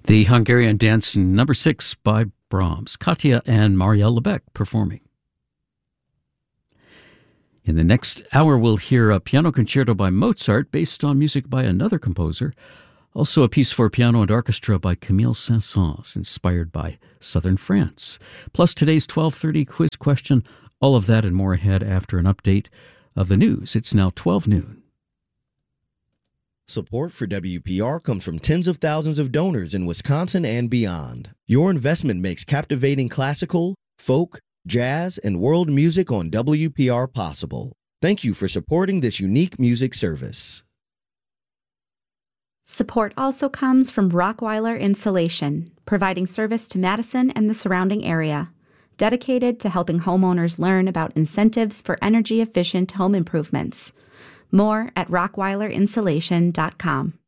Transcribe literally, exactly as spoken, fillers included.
The Hungarian Dance number six by Brahms, Katya and Marielle Lebec performing. In the next hour, we'll hear a piano concerto by Mozart based on music by another composer. Also a piece for piano and orchestra by Camille Saint-Saëns, inspired by southern France. Plus today's twelve thirty quiz question. All of that and more ahead after an update of the news. It's now twelve noon. Support for W P R comes from tens of thousands of donors in Wisconsin and beyond. Your investment makes captivating classical, folk, jazz, and world music on W P R possible. Thank you for supporting this unique music service. Support also comes from Rockweiler Insulation, providing service to Madison and the surrounding area, dedicated to helping homeowners learn about incentives for energy-efficient home improvements. More at rockweiler insulation dot com.